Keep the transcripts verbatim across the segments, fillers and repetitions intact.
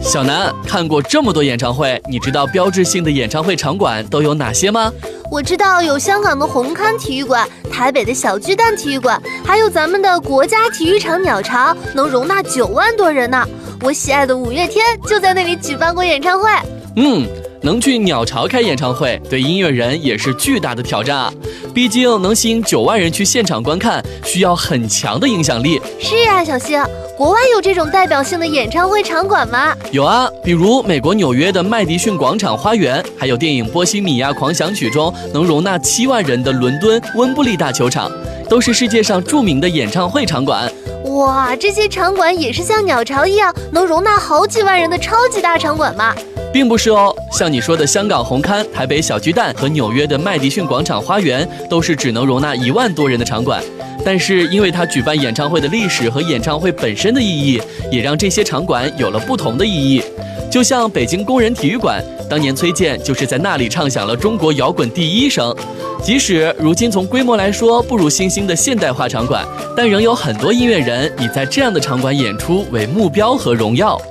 小南，看过这么多演唱会，你知道标志性的演唱会场馆都有哪些吗？ 我知道有香港的红磡体育馆，台北的小巨蛋体育馆，还有咱们的国家体育场鸟巢，能容纳九万多人呢。我喜爱的五月天就在那里举办过演唱会。 嗯，能去鸟巢开演唱会，对音乐人也是巨大的挑战啊！毕竟能吸引九万人去现场观看，需要很强的影响力。 是啊，小星，国外有这种代表性的演唱会场馆吗？ 有啊，比如美国纽约的麦迪逊广场花园，还有电影《波西米亚狂想曲》中能容纳七万人的伦敦温布利大球场，都是世界上著名的演唱会场馆。 哇，这些场馆也是像鸟巢一样能容纳好几万人的超级大场馆吗？ 并不是哦，像你说的香港红磡、台北小巨蛋和纽约的麦迪逊广场花园，都是只能容纳一万多人的场馆。但是因为它举办演唱会的历史和演唱会本身的意义，也让这些场馆有了不同的意义。就像北京工人体育馆，当年崔健就是在那里唱响了中国摇滚第一声。即使如今从规模来说不如新兴的现代化场馆，但仍有很多音乐人以在这样的场馆演出为目标和荣耀。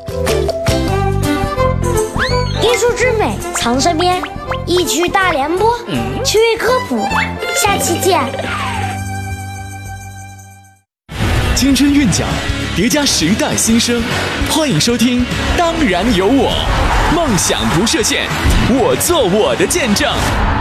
艺术之美藏身边，一曲大联播，趣味科普，下期见。 青春韵脚，叠加时代新生，欢迎收听《当然有我》，梦想不设限，我做我的见证。